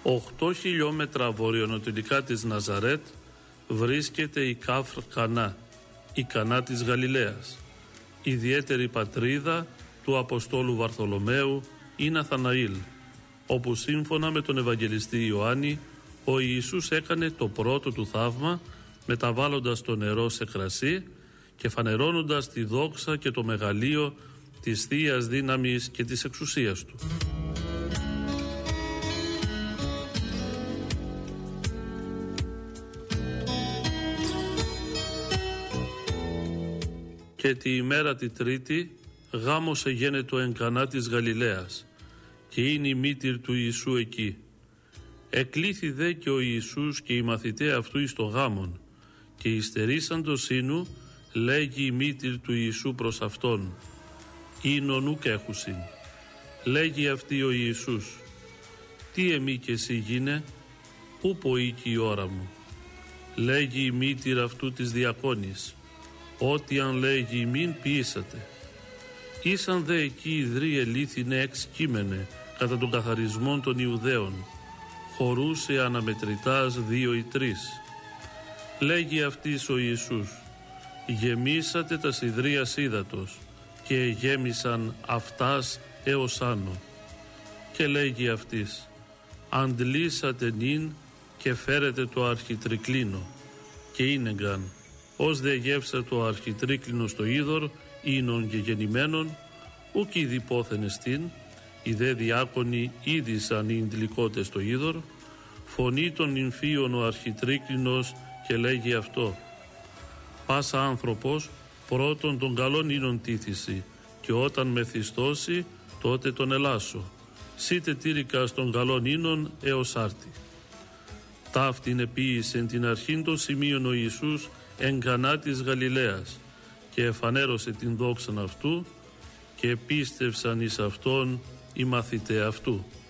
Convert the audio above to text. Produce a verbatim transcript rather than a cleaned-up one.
Οχτώ χιλιόμετρα βορειοανατολικά της Ναζαρέτ βρίσκεται η Κάφρ Κανά, η Κανά της Γαλιλαίας, ιδιαίτερη πατρίδα του Αποστόλου Βαρθολομαίου ή Ναθαναήλ, όπου σύμφωνα με τον Ευαγγελιστή Ιωάννη ο Ιησούς έκανε το πρώτο του θαύμα μεταβάλλοντας το νερό σε κρασί και φανερώνοντας τη δόξα και το μεγαλείο της Θείας δύναμης και της εξουσίας του. Και τη ημέρα τη Τρίτη γάμος εγένετο εν Κανά της Γαλιλαίας και είναι η μήτηρ του Ιησού εκεί. Εκλήθη δε και ο Ιησούς και οι μαθηταί αυτού εις το γάμον και υστερήσαντος σύνου λέγει η μήτηρ του Ιησού προς αυτόν, «Ήνον ουκ έχουσιν». Λέγει αυτή ο Ιησούς, «Τι εμεί και εσύ γίνε, ου ποήκει η ώρα μου». Λέγει η μήτηρ αυτού της διακόνης, «Ό,τι αν λέγει μην ποιήσατε». Ήσαν δε εκεί ιδρύ ελήθινε εξ κείμενε κατά τον καθαρισμό των Ιουδαίων, χωρούσε αναμετρητάς δύο ή τρεις. Λέγει αυτής ο Ιησούς, «Γεμίσατε τα σιδρία ύδατος και γέμισαν αυτάς έως άνω». Και λέγει αυτής, «Αντλήσατε νυν και φέρετε το αρχιτρικλίνο». Και είναι ως δε γεύσα το αρχιτρίκλινο στο είδωρ ίνων και γεννημένων, ουκ ήδη πόθεν εστίν, οι δε διάκονοι είδησαν οι ντλικότες το είδωρ, φωνεί των νυμφίων ο αρχιτρίκλινος και λέγει αυτό, «Πάσα άνθρωπος πρώτον των καλών ίνων τίθηση και όταν μεθυστώσει τότε τον ελάσω, σήτε τύρικα των καλών ίνων έως άρτη». Ταύτην επίησεν την αρχήν των σημείων ο Ιησούς εν Κανά της Γαλιλαίας και εφανέρωσε την δόξαν αυτού και επίστευσαν εις αυτόν οι μαθηταί αυτού.